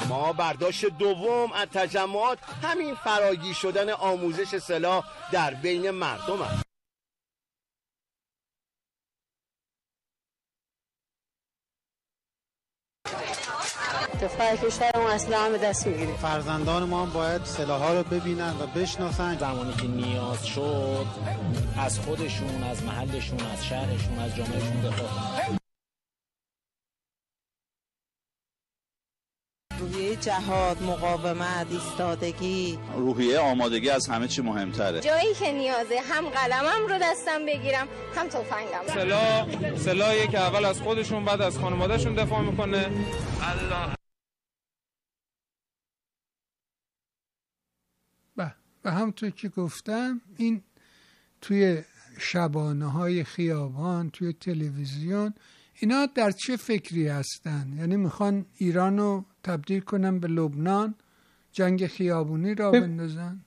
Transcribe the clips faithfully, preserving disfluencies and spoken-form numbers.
اما برداشت دوم از تجمعات همین فراگیر شدن آموزش سلاح در بین مردم است. دفاع کشورمون اصلا همه دست میگیریم. فرزندان ما هم باید سلاح‌ها رو ببینن و بشناسن. زمانی که نیاز شد از خودشون، از محلشون، از شهرشون، از جامعهشون دفاع کنن. روحیه جهاد، مقاومت، ایستادگی، روحیه آمادگی از همه چی مهمتره. جایی که نیازه هم قلمم رو دستم بگیرم هم تفنگم. سلاح سلاحیه که اول از خودشون بعد از خانوادهشون دفاع میکنه. الله. و همونطور که گفتم این توی شبانه‌های خیابان، توی تلویزیون، اینا در چه فکری هستن؟ یعنی میخوان ایرانو تبدیل کنن به لبنان، جنگ خیابونی را بندازن؟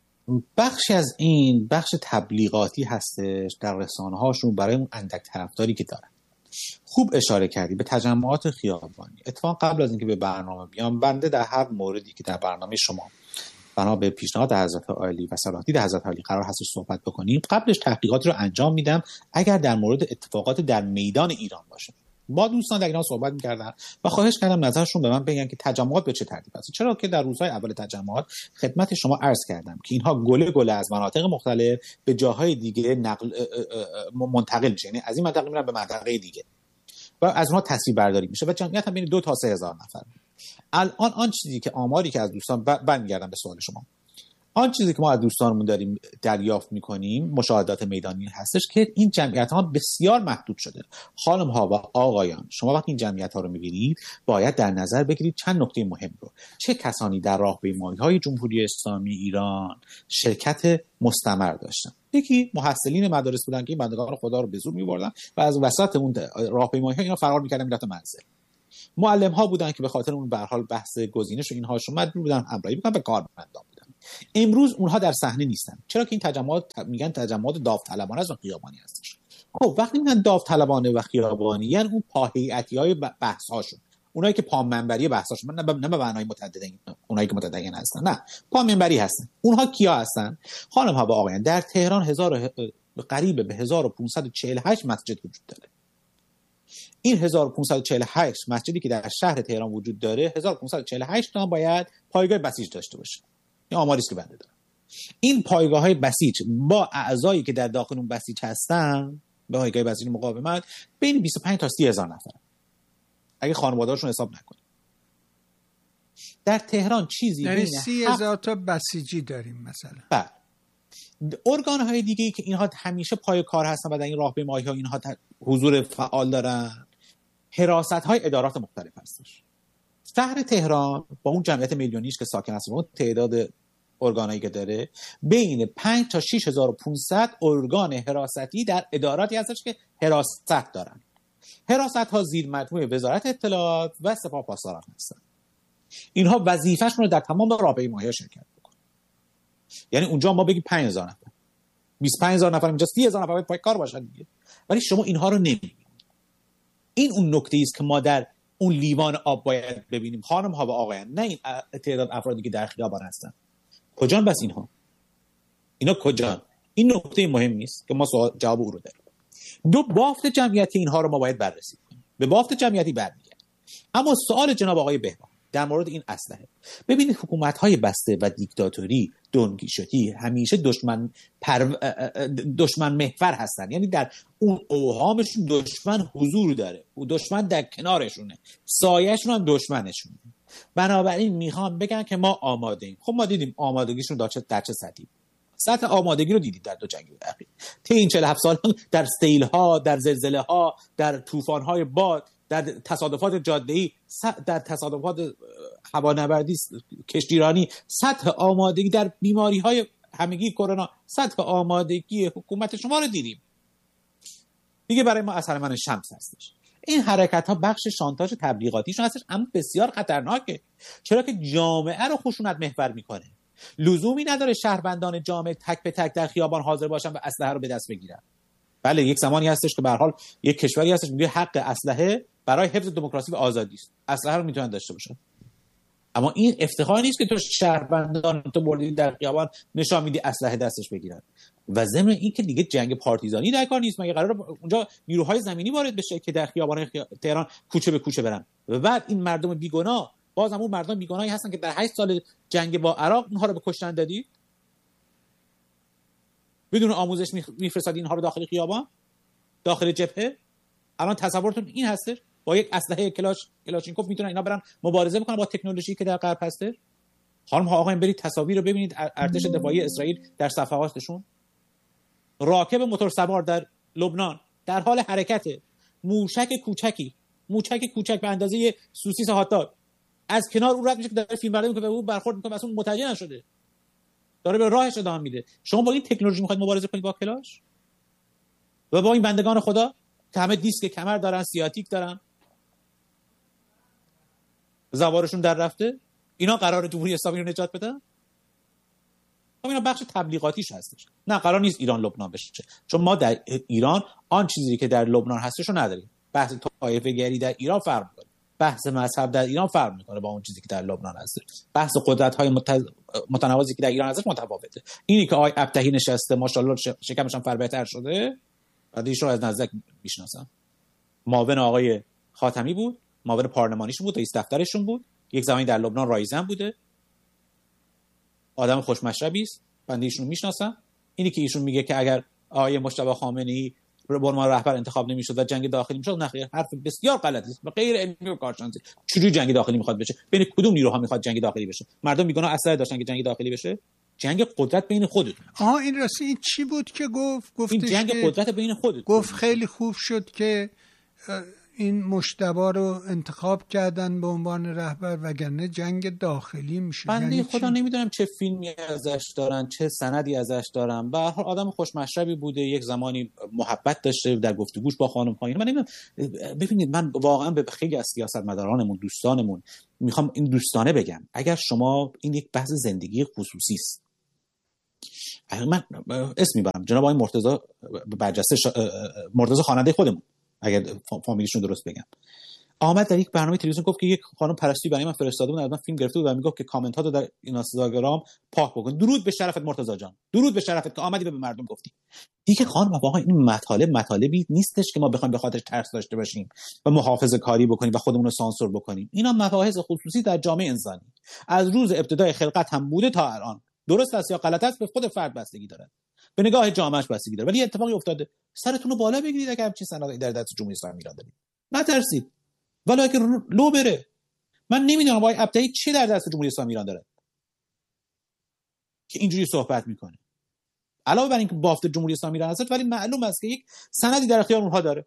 بخشی از این بخش تبلیغاتی هستش در رسانه‌هاشون برای اون اندک طرفداری که دارن. خوب اشاره کردی به تجمعات خیابانی. اتفاقا قبل از اینکه به برنامه بیام، بنده در هر موردی که در برنامه شما بنا به پیشنهاد حضرت عالی و صلاح‌دید حضرت عالی قرار هست صحبت بکنیم، قبلش تحقیقاتی رو انجام میدم اگر در مورد اتفاقات در میدان ایران باشه. با دوستان در ایران صحبت می‌کردن و خواهش کردم نظرشون به من بگن که تجمعات به چه ترتیب است. چرا که در روزهای اول تجمعات خدمت شما عرض کردم که اینها گله گله از مناطق مختلف به جاهای دیگه نقل منتقل میشه، یعنی از این منطقه میرن به منطقه دیگه و از اونها تصویر برداری میشه و جمعیت هم بین دو تا سه هزار نفر. الان آن چیزی که آماری که از دوستان برمیگردم به سوال شما، آن چیزی که ما از دوستانمون داریم دریافت میکنیم، مشاهدات میدانی هستش که این جمعیت ها بسیار محدود شده. خانم ها و آقایان، شما وقتی این جمعیت ها رو میبینید باید در نظر بگیرید چند نکته مهم رو. چه کسانی در راهپیمایی های جمهوری اسلامی ایران شرکت مستمر داشتن؟ یکی محصلین مدارس بودن که این بندگان خدا رو به زور میبردن و از وسط اون راهپیمایی ها اینا فرار میکردن میرفتن منزل. معلم ها بودن که به خاطر اون به هر حال بحث گزینش و اینها شما مجبور بودن همراهی بکنن به کارمندان بودن. امروز اونها در صحنه نیستن. چرا که این تجمعات میگن تجمعات داوطلبانه است و خیابانی هستش. خب وقتی میگن داوطلبانه و خیابانی، یعنی اون پاهیئتی‌های بحث هاشون، اونایی که پا منبری بحث هاشون، نه به معنای متدین، اونایی که متدین هستن، نه پا منبری هستن. اونها کیا هستن؟ خانم ها و آقایان، در تهران هزار قریب به هزار و پانصد و چهل و هشت مسجد وجود داره. این هزار و پانصد و چهل و هشت مسجدی که در شهر تهران وجود داره، هزار و پانصد و چهل و هشت تا باید پایگاه بسیج داشته باشه. این آماری است که بنده دارم. این پایگاه‌های بسیج با اعضایی که در داخل اون بسیج هستن، به پایگاه بسیج مقاومت، بین بیست و پنج تا سی هزار نفر. اگه خانواده‌هاشون حساب نکنیم. در تهران چیزی بین بین سی هزار تا بسیجی داریم مثلا. بله. ارگان‌های دیگه‌ای که اینها همیشه پای کار هستن و در این راهپیمایی‌ها اینها حضور فعال دارن، حراست‌های ادارات مختلف هستش. شهر تهران با اون جمعیت میلیونیش که ساکن هست و اون تعداد ارگانایی که داره، بین پنج تا شش هزار و پانصد ارگان حراستی در اداراتی هستش که حراست دارن. حراست‌ها زیر مجموعه وزارت اطلاعات و سپاه پاسداران هستن. اینها وظیفه‌شون رو در تمام راهپیمایی‌ها شرکت بکنن. یعنی اونجا ما بگیم پنج هزار نفر، بیست و پنج هزار نفر، اینجا سی هزار نفر پای کار باشن دیگه. ولی شما اینها رو نمی‌بینید. این اون نکته‌ای است که ما در اون لیوان آب باید ببینیم. خانم ها و آقایان، نه این تعداد افرادی که در خیابان هستن. کجان بس اینها؟ اینا کجان؟ این نکته مهمی است که ما جواب او رو داریم. دو، بافت جمعیتی اینها رو ما باید بررسی کنیم. به بافت جمعیتی برمیگردیم. اما سوال جناب آقای بهبان در مورد این اسلحه، ببینید حکومت‌های بسته و دیکتاتوری، دونگیشتی همیشه دشمن پر... دشمن محور هستن. یعنی در اون اوهامشون دشمن حضور داره و دشمن در کنارشونه، سایه‌شون هم دشمنشونه. بنابراین میخوام بگن که ما آماده ایم. خب ما دیدیم آمادگیشون در چه در چه سطحی. سطح آمادگی رو دیدید در دو جنگ اخیر. طی این چهل و هفت سال در سیل‌ها، در زلزله‌ها، در طوفان‌های باد، در تصادفات جاده‌ای، در تصادفات هوانوردی، کشتیرانی، سطح آمادگی در بیماری‌های همگی کرونا، سطح آمادگی حکومت شما رو دیدیم. دیگه برای ما اثر من شمس هستش. این حرکت‌ها بخش شانتاژ تبلیغاتیشون هستش، اما بسیار خطرناکه. چرا که جامعه رو خشونت محور میکنه. لزومی نداره شهروندان جامعه تک به تک در خیابان حاضر باشن و اسلحه رو به دست بگیرن. بله، یک زمانی هستش که به هر حال یک کشوری هستش میگه حق اسلحه برای حفظ دموکراسی و آزادی است. اسلحه رو میتونن داشته باشن. اما این افتخار نیست که تو شهروندان تو بردی در خیابان نشان میدی اسلحه دستش بگیرن. و ضمن این که دیگه جنگ پارتیزانی در کار نیست. مگه قراره اونجا نیروهای زمینی وارد بشه که در خیابان خی... تهران کوچه به کوچه برن و بعد این مردم بیگناه، باز هم اون مردم بیگناهی هستن که در هشت سال جنگ با عراق اونها رو به کشتن دادی؟ بدون آموزش میفرستادی اینها رو داخل خیابان، داخل جبهه؟ الان تصورتون این هستش با یک اسلحه کلاش کلاشینکوف میتونن اینا برن مبارزه بکنن با تکنولوژی که در غرب هسته؟ خانم ها آقایان برید تصاویر رو ببینید، ارتش دفاعی اسرائیل در صفحاتشون، راکب موتور سوار در لبنان در حال حرکته، موشک کوچکی موشک کوچک به اندازه سوسیس هات داگ از کنار اون رد میشه که داره فیلم برداری میکنه و اون برخورد میکنه، اصلا متوجه نشده داره به راهش ادامه میده. شما با این تکنولوژی میخواید مبارزه کنید با کلاش و با این بندگان خدا که همه دیسک کمر دارن، سیاتیک دارن، زوارشون در رفته؟ اینا قراره جمهوری اسلامی رو نجات بدن؟ اینا بخش تبلیغاتیش هستش. نه، قرار نیست ایران لبنان بشه، چون ما در ایران آن چیزی که در لبنان هستش رو نداریم. بحث طایفه گری در ایران فرق میکنه، بحث مذهب در ایران فرق میکنه با اون چیزی که در لبنان هستش. بحث قدرت‌های متناوبی که در ایران هستش متفاوته. اینی که آقای ابتهی نشسته ماشاءالله شکمش هم فربهتر شده، بعد ایشون از نزدیک میشناسم، معاون آقای خاتمی بود، معاون پارلمانیشون بود، رئیس دفترشون بود، یک زمانی در لبنان رایزن بوده، آدم خوشمشربی است، بنده ایشون رو میشناسم. اینی که ایشون میگه که اگر آقای مجتبی خامنه‌ای به عنوان رهبر انتخاب نمیشد و جنگ داخلی میشد، نه خیر، حرف بسیار غلطی است، غیر علمی و کارشناسی. چجوری جنگ داخلی میخواد بشه؟ بین کدوم نیروها میخواد جنگ داخلی بشه؟ مردم میگن اسلحه داشتن که جنگ داخلی بشه؟ جنگ قدرت بین خودتون. آها این راستی این چی بود که گفت گفتش این جنگ قدرت بین خودتون. گفت خیلی خوب شد که این مجتبی رو انتخاب کردن به عنوان رهبر، وگرنه جنگ داخلی میشه. بنده یعنی خدا نمیدونم چه فیلمی ازش دارن، چه سندی ازش دارن. به هر حال آدم خوشمشربی بوده، یک زمانی محبت داشته در گفتگوش با خانم ها. من نمیدونم، ببینید من واقعا به خیلی از سیاستمدارانمون، دوستانمون میخوام این دوستانه بگم، اگر شما این یک بحث زندگی خصوصی است، من اسم میبرم جناب آقای مرتضی برجسته شا... مرتضی خواننده خودمون، اگر فامیلیشون درست بگم، آمد در یک برنامه تلویزیون گفت که یک خانم پرستی برای من فرستاده بود، از من فیلم گرفته بود و میگفت که کامنت ها رو در اینستاگرام پاک بکن. درود به شرفت مرتضی جان، درود به شرفت که آمدی به مردم گفتی. دیگه خانم واقعا این مطالب مطالبی نیستش که ما بخوایم به خاطر ترس داشته باشیم و محافظه کاری بکنیم و خودمون رو سانسور بکنیم. اینا مباحث خصوصی در جامعه انسانی از روز ابتدای خلقت هم بوده تا الان. درست است یا غلط است به خود فرد بستگی داره، به نگاه جامعهش بستگی داره، ولی اتفاقی افتاده. سرتون رو بالا بگیرید اگر همچین سندی در دست جمهوری اسلامی ایران دارید، نترسید ولی اگه لو بره. من نمیدونم آقای ابتهی چی در دست جمهوری اسلامی ایران داره که اینجوری صحبت میکنه، علاوه بر اینکه بافت جمهوری اسلامی ایران هست، ولی معلوم است که یک سندی در اختیار اونها داره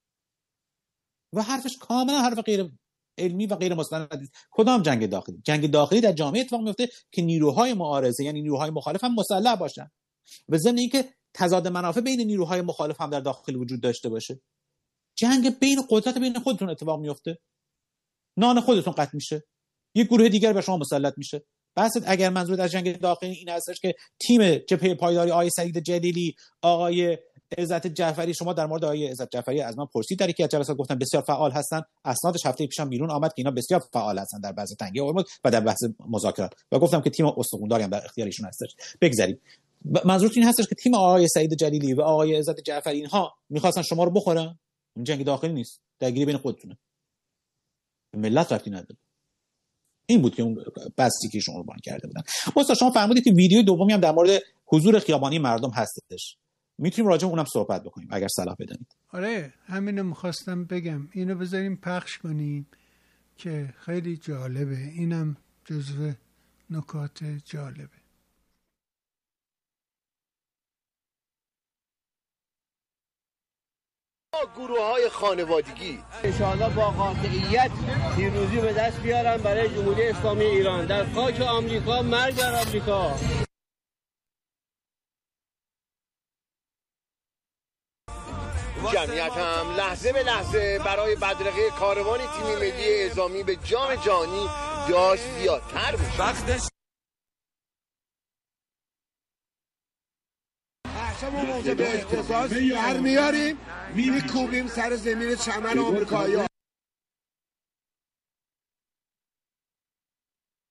و حرفش کاملا حرف غیر علمی و غیر مستند. کدام جنگ داخلی؟ جنگ داخلی در جامعه اتفاق میفته که نیروهای معارضه یعنی نیروهای مخالف هم مسلح باشن و ضمن اینکه تضاد منافع بین نیروهای مخالف هم در داخل وجود داشته باشه. جنگ بین قدرت بین خودتون اتفاق میفته، نان خودتون قطع میشه، یک گروه دیگر به شما مسلط میشه. بحث اگر منظور از جنگ داخلی این هستش که تیم جبهه پایداری آقای سعید جلیلی، آقای عزت جعفری، شما در مورد آقای عزت جعفری از من پرسید، در یکی از جلسات گفتم بسیار فعال هستن، اسنادش هفته پیشم بیرون آمد که اینا بسیار فعال هستن در بحث تنگی هرمز و در بحث مذاکرات و گفتم که تیم استخونداری هم در اختیار ایشون هستش. بگذاریم منظور این هستش که تیم آقای سعید جلیلی و آقای عزت جعفری اینها می‌خواستن شما رو بخورن. این جنگ داخلی نیست، درگیری بین خودتونه، ملت رفتی نداره. این بود که اون بحثی که شما قربان کرده بودن. استاد شما فرمودید که ویدیو دومی هم در مورد حضور خیابانی مردم هستش، میتونیم راجع به اونم صحبت بکنیم اگر صلاح بدانید. آره همینو میخواستم بگم، اینو بذاریم پخش کنیم که خیلی جالبه، اینم جزو نکات جالبه. گروه های خانوادگی انشاءالله با قاطعیت پیروزی به دست بیارن برای جمهوری اسلامی ایران در خاک آمریکا. مرگ بر آمریکا. جمعیت هم لحظه به لحظه برای بدرقه کاروان تیم ملی اعزامی به جام جهانی داشت زیادتر میشه. احشام موضوع به اختصاص در میاریم میکوبیم سر زمین چمن آمریکایی.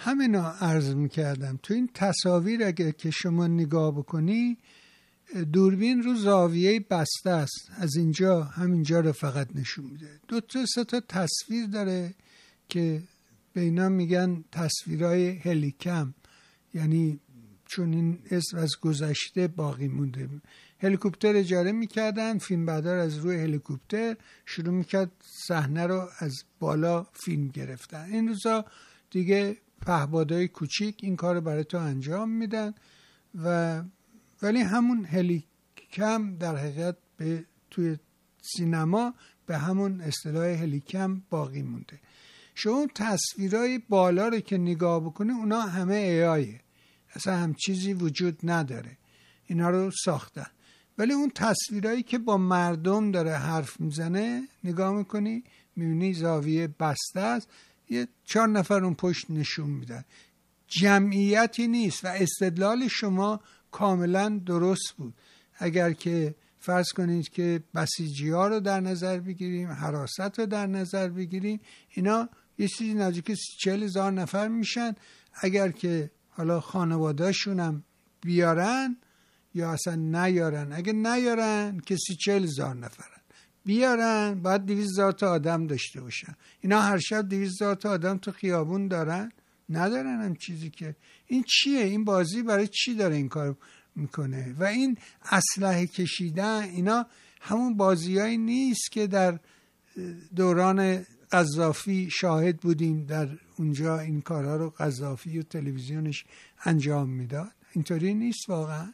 همینا عرض میکردم. تو این تصاویر اگه که شما نگاه بکنی، دوربین رو زاویه بسته است، از اینجا همینجا رو فقط نشون میده. دو تا سه تا تصویر داره که به اینا میگن تصویرهای هلیکم، یعنی چون این اسم از گذشته باقی مونده. هلیکوپتر اجاره میکردن، فیلمبردار از روی هلیکوپتر شروع میکرد صحنه رو از بالا فیلم گرفتن. این روزا دیگه پهپادهای کوچیک این کار رو برای تو انجام میدن و ولی همون هلیکم در حقیقت به توی سینما به همون اصطلاح هلیکم باقی مونده. شما تصویرهای بالا رو که نگاه بکنی اونا همه ای آیه، اصلا هم چیزی وجود نداره، اینا رو ساختن. ولی اون تصویرهایی که با مردم داره حرف میزنه نگاه میکنی میبینی زاویه بسته است، یه چهار نفر اون پشت نشون میدن، جمعیتی نیست و استدلال شما کاملا درست بود. اگر که فرض کنید که بسیجی ها رو در نظر بگیریم، حراست رو در نظر بگیریم، اینا یه چیزی نزدیک چهل هزار نفر میشن. اگر که حالا خانواده‌شون هم بیارن یا اصلا نیارن، اگه نیارن کسی چهل هزار نفرن، بیارن باید دویست هزار تا آدم داشته باشن. اینا هر شب دویست هزار تا آدم تو خیابون دارن؟ ندارن هم چیزی که. این چیه؟ این بازی برای چی داره این کار میکنه؟ و این اسلحه کشیدن، اینا همون بازیایی نیست که در دوران قذافی شاهد بودیم، در اونجا این کارها رو قذافی و تلویزیونش انجام میداد. اینطوری نیست واقعا.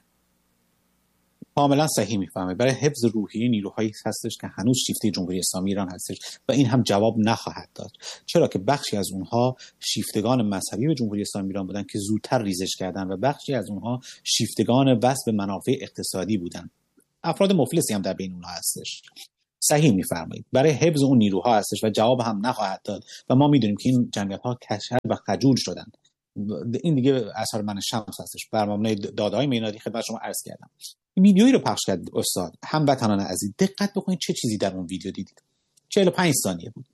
کاملا صحیح میفهمه. برای حفظ روحیه نیروهایی هستش که هنوز شیفته جمهوری اسلامی ایران هستش و این هم جواب نخواهد داد، چرا که بخشی از اونها شیفتگان مذهبی به جمهوری اسلامی ایران بودن که زودتر ریزش کردن و بخشی از اونها شیفتگان وصل به منافع اقتصادی بودن. افراد مفلسی هم در بین اونها هستش. صحیح میفرمایید. برای حفظ اون نیروها هستش و جواب هم نخواهد داد و ما میدونیم که این جمعیت‌ها کشل و خجول شدن. این دیگه اثر من شمس هستش. بر مبنای داده‌های مینادی خدمت شما عرض کردم. ویدیویی رو پخش کرد استاد. هموطنان عزیز دقت بکنید چه چیزی در اون ویدیو دیدید. چهل و پنج ثانیه بود.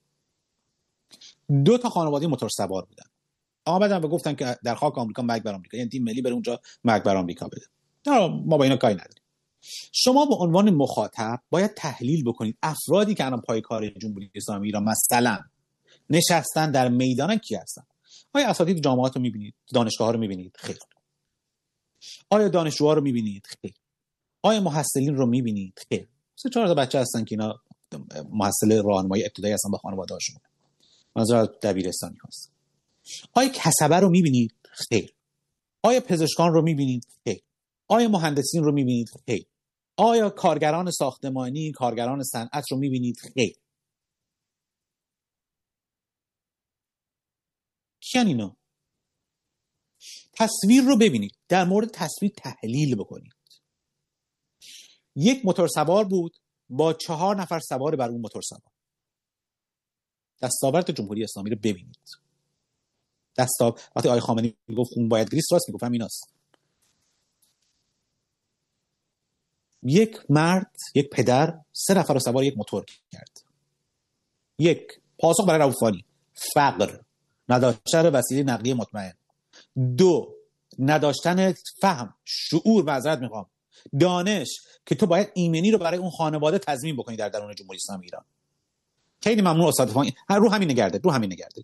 دو تا خانواده موتور سوار بودن. آمدن و گفتن که در خاک آمریکا مرگ بر آمریکا، یعنی تیم ملی بره اونجا مرگ بر آمریکا بده. نه ما با اینا کاری نداریم. شما به عنوان مخاطب باید تحلیل بکنید افرادی که الان پای کار جمهوری اسلامی ایران مثلا نشستن در میدان کی هستن؟ آیا اساتید جامعات رو می‌بینید؟ دانشگاه‌ها رو می‌بینید؟ خیر. آیا دانشجوها رو می‌بینید؟ خیر. آیا محصلین رو می‌بینید؟ خیر. سه چهار تا بچه هستن که اینا محصل راهنمایی ابتدایی هستن با خانواده‌هاشون. منظور دبیرستانی هست. آیا کسبه رو می‌بینید؟ خیر. آیا پزشکان رو می‌بینید؟ خیر. آیا مهندسین رو می‌بینید؟ خیر. آیا کارگران ساختمانی، کارگران صنعت رو می‌بینید؟ خیر. کیان اینا؟ تصویر رو ببینید، در مورد تصویر تحلیل بکنید. یک موتور سوار بود با چهار نفر سوار بر اون موتور سوار. دستاورد جمهوری اسلامی رو ببینید. دستاورد وقتی آقای خامنه‌ای میگفت خون باید گریست، راست میگفت، همیناست. یک مرد، یک پدر سه نفر رو سوار یک موتور کرد. یک، پاسخ برای رؤوفانی، فقر، نداشتن وسیله نقلیه مطمئن. دو، نداشتن فهم، شعور، معذرت میخوام، دانش که تو باید ایمنی رو برای اون خانواده تضمین بکنی در درون جمهوری اسلامی ایران. خیلی ممنون استاد فانی، رو همین نگرده، رو همین نگرده.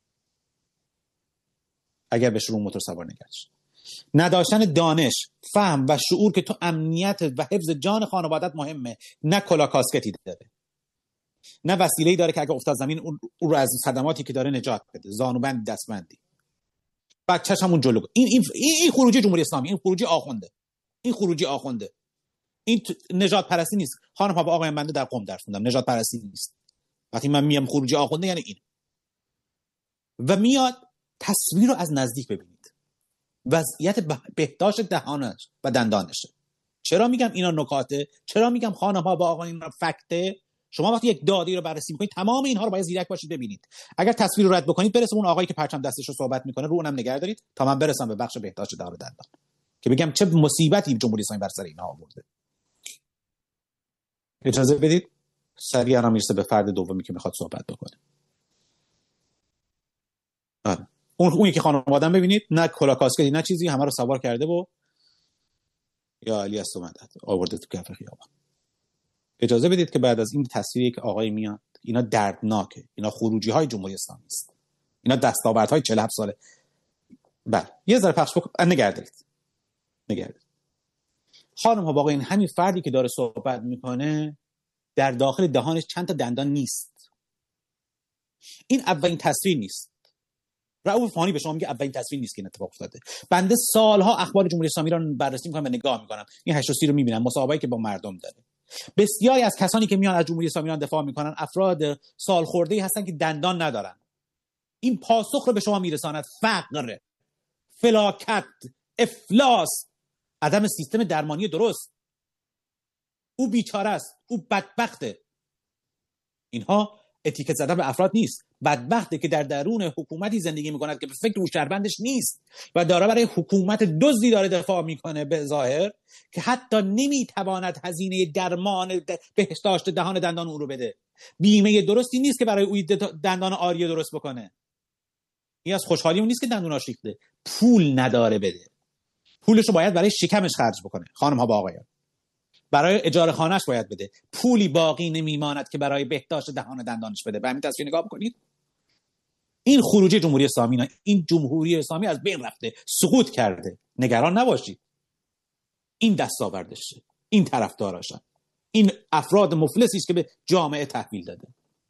اگر بهش رو موتور سوار نگردش. نداشتن دانش، فهم و شعور که تو امنیت و حفظ جان خانوادت مهمه، نه کلا کاسکتی داره، نه وسیله‌ای داره که اگه افتاد زمین اون رو از صدماتی که داره نجات بده، زانوبند، دستبندی، بچه‌ش همون جلو. این این این خروجی جمهوری اسلامی، این خروجی آخونده، این خروجی آخونده، این نجات پرستی نیست. خانم ها و آقایان، بنده در قم درس خوندم، نجات پرستی نیست. وقتی من میام خروجی آخونده یعنی این. و میاد تصویر رو از نزدیک ببینید، وضعیت بهداشت دهانش و دندانشه. چرا میگم اینا نکاته؟ چرا میگم خانم ها و آقایان فکته؟ شما وقتی یک دادی رو بررسی میکنید تمام اینها رو باید زیرک باشید ببینید. اگر تصویر رو رد بکنید برسه اون آقایی که پرچم دستش رو صحبت میکنه رو اونم نگه دارید تا من برسم به بخش بهداشت دهان و دندان که بگم چه مصیبتی جمهوری اسلامی بر سر اینها آورده. اجازه بدید سریع هم میرسه به فرد دومی که میخواد صحبت بکنه. آره. اون اون یکی خانواده‌ام ببینید، نه کلا کاسکتی نه چیزی، همه رو سوار کرده و یا علی است اومد آورده تو کف خیابان. اجازه بدید که بعد از این تصویری که آقای میاد، اینا دردناکه، اینا خروجی های جمهوری اسلامی است، اینا دستاوردهای چهل و هفت ساله. بله یه ذره پخش بکن، نگردید نگردید خانم ها. واقعا این همین فردی که داره صحبت میکنه در داخل دهانش چند تا دندان نیست. این اولین تصویر نیست. رؤوف فانی به شما میگه اولین تصویر نیست که این اتفاق افتاده. بنده سالها اخبار جمهوری اسلامی را بررسی میکنم و نگاه میکنم، این هشت و سی رو میبینم، مصاحبه‌ای که با مردم داره. بسیاری از کسانی که میان از جمهوری اسلامی ایران دفاع میکنن افراد سالخورده‌ای هستن که دندان ندارن. این پاسخ رو به شما میرساند: فقر، فلاکت، افلاس، عدم سیستم درمانی درست. او بیچاره است، او بدبخته. اینها اتیکت زدن به افراد نیست. بدبخته که در درون حکومتی زندگی میکند که به فکر او شهروندش نیست و داره برای حکومت دزدی داره دفاع میکنه به ظاهر، که حتی نمیتواند هزینه درمان بهداشت دهان دندان او رو بده. بیمه درستی نیست که برای او دندان آریه درست بکنه. این از خوشحالی اون نیست که دندوناش ریخته. پول نداره بده. پولش رو باید برای شکمش خرج بکنه. خانم ها با آقایان، برای اجاره خانه‌اش باید بده. پولی باقی نمیماند که برای بهداشت دهان دندانش بده. به همین تصویر نگاه بکنید. این خروجی جمهوری اسلامی نه. این جمهوری اسلامی از بین رفته، سقوط کرده. نگران نباشید. این دستاوردشه، این طرفداراشن، این افراد مفلسی است که به جامعه تحویل داده.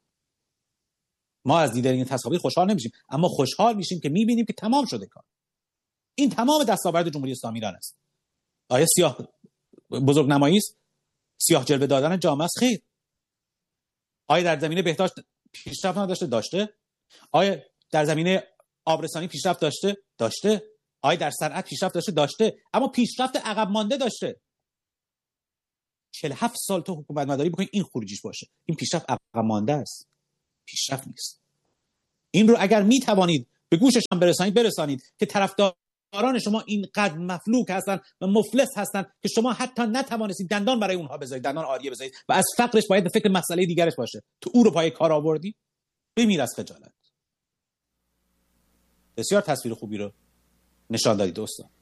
ما از دیدن این تصاویر خوشحال نمیشیم، اما خوشحال میشیم که میبینیم که تمام شده کار. این تمام دستاورد جمهوری اسلامی ایران است. آیا سیاه بزرگ نمایی است؟ سیاه جلوه دادن جامعه است؟ خیر. آیا در زمینه بهداشت پیشرفت نداشته؟ داشته. آیا در زمینه آبرسانی پیشرفت داشته؟ داشته. آیا در صنعت پیشرفت داشته؟ داشته. اما پیشرفت عقب مانده داشته. چهل و هفت سال تو حکومت مداری بکنید این خروجیش باشه. این پیشرفت عقب مانده است. پیشرفت نیست. این رو اگر می توانید به گوششان برسانید برسانید که طرفداران شما اینقدر مفلوک هستن و مفلس هستن که شما حتی نتوانستید دندان برای اونها بذارید، دندان آریه بذارید و از فقرش باید به فکر مسئله دیگرش باشه. تو او رو پای کار آوردی؟ بمیر از خجالت. بسیار تصویر خوبی رو نشان دادید دوستان.